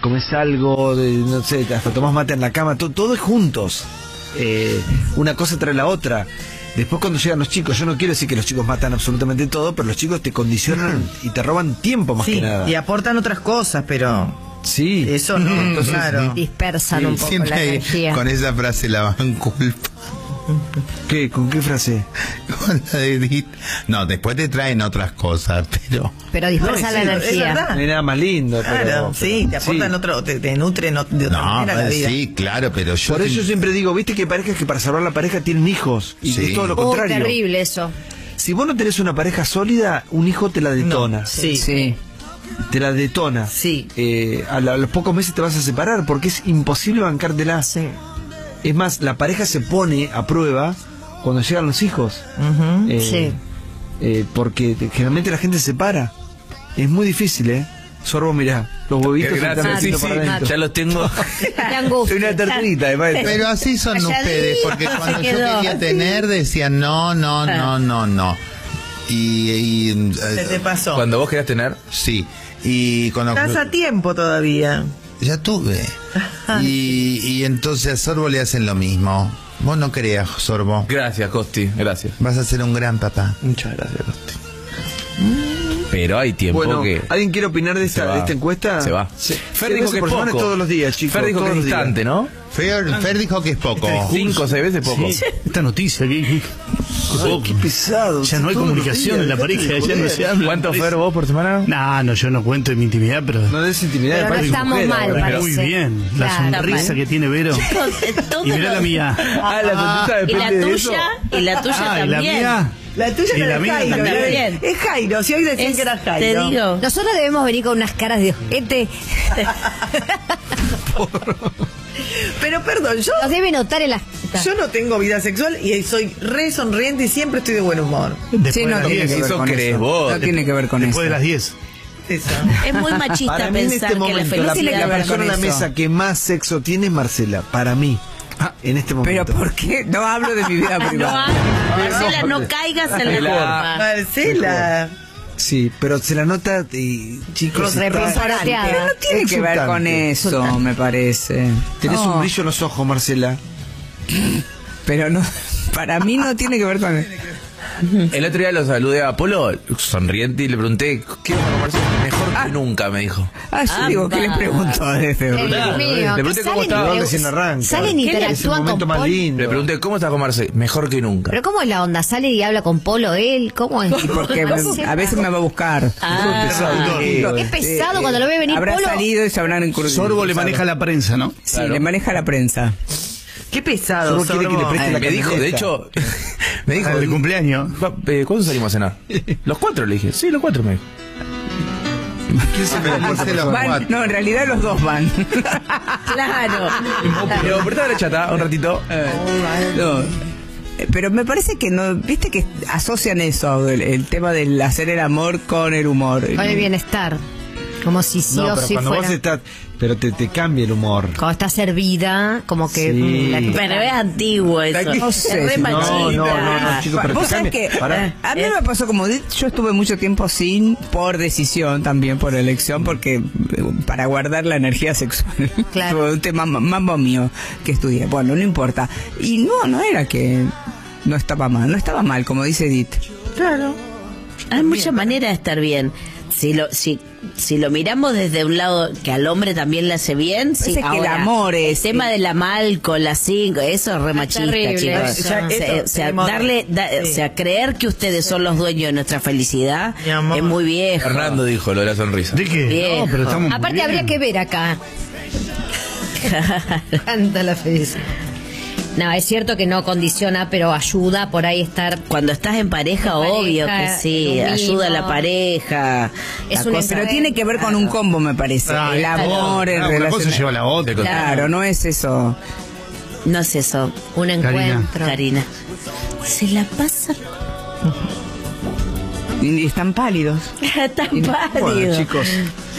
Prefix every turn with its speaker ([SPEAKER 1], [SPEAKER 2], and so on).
[SPEAKER 1] comés algo, no sé, hasta tomás mate en la cama, todo es juntos. Una cosa trae la otra. Después cuando llegan los chicos, yo no quiero decir que los chicos matan absolutamente todo, pero los chicos te condicionan y te roban tiempo más que nada.
[SPEAKER 2] Y aportan otras cosas, pero...
[SPEAKER 1] Sí.
[SPEAKER 2] Eso no, entonces, claro.
[SPEAKER 3] Dispersan un poco la energía.
[SPEAKER 4] Con esa frase la van culpa.
[SPEAKER 1] ¿Qué? ¿Con qué frase?
[SPEAKER 4] Con la de Edith. No, después te traen otras cosas,
[SPEAKER 3] pero dispersan la energía.
[SPEAKER 1] No hay nada más lindo.
[SPEAKER 2] Claro, sí, te aportan otro, te nutren de otra manera la vida.
[SPEAKER 4] Sí, claro, pero yo...
[SPEAKER 1] Por eso siempre digo, viste que hay parejas que para salvar la pareja tienen hijos. Y es todo lo contrario.
[SPEAKER 3] Terrible eso.
[SPEAKER 1] Si vos no tenés una pareja sólida, un hijo te la detona.
[SPEAKER 2] No, sí.
[SPEAKER 1] Te la detona.
[SPEAKER 2] Sí.
[SPEAKER 1] A los pocos meses te vas a separar porque es imposible bancártela.
[SPEAKER 2] Sí.
[SPEAKER 1] Es más, la pareja se pone a prueba cuando llegan los hijos. Porque generalmente la gente se separa. Es muy difícil, Sorbo, mirá, los huevitos
[SPEAKER 5] ya los tengo.
[SPEAKER 1] Soy una tortita,
[SPEAKER 4] pero así son ustedes, porque cuando yo quería tener decían no. Y
[SPEAKER 2] ¿Qué te pasó?
[SPEAKER 5] Cuando vos querías tener,
[SPEAKER 4] sí. Y cuando
[SPEAKER 2] estás a tiempo todavía.
[SPEAKER 4] Ya tuve. Y entonces a Sorbo le hacen lo mismo. Vos no creas, Sorbo.
[SPEAKER 5] Gracias, Costi, gracias.
[SPEAKER 4] Vas a ser un gran papá.
[SPEAKER 5] Muchas gracias, Costi. Pero hay tiempo.
[SPEAKER 1] Bueno,
[SPEAKER 5] que...
[SPEAKER 1] ¿alguien quiere opinar de esta encuesta?
[SPEAKER 5] Se va.
[SPEAKER 1] Fer dijo que es poco. Todos los días, chicos.
[SPEAKER 5] Fer dijo que es instante, ¿no?
[SPEAKER 4] Fer dijo que es poco.
[SPEAKER 5] 5 o 6 veces poco.
[SPEAKER 6] Sí. Esta noticia que
[SPEAKER 1] qué pesado.
[SPEAKER 6] Ya no hay comunicación en la pareja, ya no se habla.
[SPEAKER 5] ¿Cuánto Fer vos por semana?
[SPEAKER 6] No, yo no cuento de mi intimidad, pero...
[SPEAKER 1] No des intimidad.
[SPEAKER 3] Pero no estamos mal, parece.
[SPEAKER 6] Muy bien, la sonrisa que tiene Vero. Y mirá la mía.
[SPEAKER 5] La sonrisa depende de eso.
[SPEAKER 7] Y la tuya también.
[SPEAKER 6] ¿Y la mía?
[SPEAKER 2] La tuya
[SPEAKER 6] Y la
[SPEAKER 2] es
[SPEAKER 6] mía
[SPEAKER 2] Jairo.
[SPEAKER 7] también.
[SPEAKER 2] Es Jairo, si hoy decían que era Jairo.
[SPEAKER 7] Te digo.
[SPEAKER 3] Nosotros debemos venir con unas caras de ojete.
[SPEAKER 2] Pero perdón,
[SPEAKER 3] Nos debe notar en las...
[SPEAKER 2] yo no tengo vida sexual y soy re sonriente y siempre estoy de buen humor.
[SPEAKER 6] Después
[SPEAKER 8] Sí, no
[SPEAKER 6] de las
[SPEAKER 8] tiene
[SPEAKER 6] 10.
[SPEAKER 8] que ver
[SPEAKER 5] Eso
[SPEAKER 8] con
[SPEAKER 5] crees
[SPEAKER 8] eso.
[SPEAKER 5] vos.
[SPEAKER 8] No tiene que ver con
[SPEAKER 6] Después de
[SPEAKER 8] eso.
[SPEAKER 6] las 10.
[SPEAKER 2] Eso.
[SPEAKER 7] Es muy machista
[SPEAKER 1] Para mí en
[SPEAKER 7] pensar
[SPEAKER 1] este momento,
[SPEAKER 7] que la
[SPEAKER 8] tiene que
[SPEAKER 1] la
[SPEAKER 8] ver
[SPEAKER 7] felicidad...
[SPEAKER 1] persona en la
[SPEAKER 8] con eso.
[SPEAKER 1] mesa que más sexo tiene es Marcela. Para mí. En este momento.
[SPEAKER 8] Pero ¿por qué? No hablo de mi vida
[SPEAKER 7] No,
[SPEAKER 8] privada.
[SPEAKER 7] Marcela, no caigas en la culpa.
[SPEAKER 2] Marcela.
[SPEAKER 1] Sí, pero se la nota y chicos.
[SPEAKER 3] Pero no
[SPEAKER 8] Tiene que ver con eso, me parece.
[SPEAKER 1] Tenés
[SPEAKER 8] No,
[SPEAKER 1] un brillo en los ojos, Marcela.
[SPEAKER 8] pero no, para mí no tiene que ver con eso.
[SPEAKER 5] El otro día lo saludé a Apolo, sonriente, y le pregunté, ¿qué vas a comerse? Mejor que nunca, me dijo.
[SPEAKER 8] Yo digo, ¿qué le pregunto a ese?
[SPEAKER 3] Dios mío,
[SPEAKER 5] Le pregunté cómo estaba
[SPEAKER 1] recién arranca.
[SPEAKER 3] Salen y
[SPEAKER 1] Es el
[SPEAKER 3] interactúan con
[SPEAKER 1] momento más
[SPEAKER 3] Polo.
[SPEAKER 1] lindo.
[SPEAKER 5] Le pregunté, ¿cómo está comerse? Mejor que nunca.
[SPEAKER 3] Pero ¿cómo es la onda? ¿Sale y habla con Polo él? ¿Cómo es?
[SPEAKER 8] Porque a veces me va a buscar.
[SPEAKER 3] Es pesado cuando lo ve venir
[SPEAKER 8] Habrá
[SPEAKER 3] Polo.
[SPEAKER 8] salido y se habrán incursionado.
[SPEAKER 6] Sorbo le maneja la prensa, ¿no?
[SPEAKER 8] Sí, le maneja la prensa.
[SPEAKER 2] Qué pesado.
[SPEAKER 1] Solo quiere que le preste la
[SPEAKER 5] Me dijo, de hecho, me dijo,
[SPEAKER 6] De cumpleaños.
[SPEAKER 5] ¿cuándo salimos a cenar? ¿Los 4? Le dije, sí, los 4 me dijo.
[SPEAKER 1] ¿Quién se me la
[SPEAKER 4] Marcela, los
[SPEAKER 8] Van,
[SPEAKER 4] cuatro.
[SPEAKER 8] no, en realidad los dos van.
[SPEAKER 7] Claro.
[SPEAKER 5] Pero apretaba la chata un ratito.
[SPEAKER 8] No. Pero me parece que no, viste que asocian eso, el tema del hacer el amor con el humor.
[SPEAKER 3] Con el bienestar. Como si sí
[SPEAKER 1] No,
[SPEAKER 3] o
[SPEAKER 1] pero
[SPEAKER 3] sí
[SPEAKER 1] cuando
[SPEAKER 3] fuera.
[SPEAKER 1] vos estás. Pero te cambia el humor.
[SPEAKER 3] Cuando está servida, como que...
[SPEAKER 1] Sí.
[SPEAKER 7] Pero es antiguo eso.
[SPEAKER 8] No
[SPEAKER 7] Es
[SPEAKER 8] sé
[SPEAKER 7] re
[SPEAKER 8] si-
[SPEAKER 7] machista.
[SPEAKER 1] no, chicos, pero
[SPEAKER 8] Vos
[SPEAKER 1] te
[SPEAKER 8] sabés
[SPEAKER 1] cambia.
[SPEAKER 8] que
[SPEAKER 1] Pará.
[SPEAKER 8] a mí me pasó como yo estuve mucho tiempo sin, por decisión también, por elección, porque para guardar la energía sexual.
[SPEAKER 3] Claro.
[SPEAKER 8] Fue un tema mambo mío que estudié. Bueno, no importa. Y no era que no estaba mal, como dice Edith.
[SPEAKER 2] Claro.
[SPEAKER 7] Hay muchas maneras de estar bien. Si lo miramos desde un lado que al hombre también le hace bien, sí.
[SPEAKER 8] Parece que el
[SPEAKER 7] Ahora,
[SPEAKER 8] amor
[SPEAKER 7] el
[SPEAKER 8] es...
[SPEAKER 7] tema de la mal con las 5, eso es re machista,
[SPEAKER 3] terrible
[SPEAKER 7] chicos.
[SPEAKER 3] eso.
[SPEAKER 7] O sea, creer que ustedes son los dueños de nuestra felicidad
[SPEAKER 2] Mi amor.
[SPEAKER 7] es muy viejo.
[SPEAKER 5] Fernando dijo lo de la sonrisa.
[SPEAKER 6] ¿De qué?
[SPEAKER 7] Viejo.
[SPEAKER 6] No, pero estamos muy
[SPEAKER 3] Aparte
[SPEAKER 6] bien.
[SPEAKER 3] habría que ver acá. Canta la felicidad. No, es cierto que no condiciona, pero ayuda por ahí estar...
[SPEAKER 7] Cuando estás en pareja, obvio que sí,
[SPEAKER 3] lo mismo.
[SPEAKER 7] ayuda a la pareja.
[SPEAKER 3] Es
[SPEAKER 7] la
[SPEAKER 3] un
[SPEAKER 7] cosa-
[SPEAKER 8] Pero tiene que ver con un combo, me parece.
[SPEAKER 6] Ah,
[SPEAKER 8] El amor, el
[SPEAKER 6] una cosa
[SPEAKER 8] relación.
[SPEAKER 6] lleva a la otra.
[SPEAKER 8] Claro, no es eso.
[SPEAKER 7] No es eso,
[SPEAKER 3] Un encuentro.
[SPEAKER 7] Karina. Se la pasa
[SPEAKER 8] Y están pálidos.
[SPEAKER 7] tan pálido.
[SPEAKER 1] Bueno, chicos.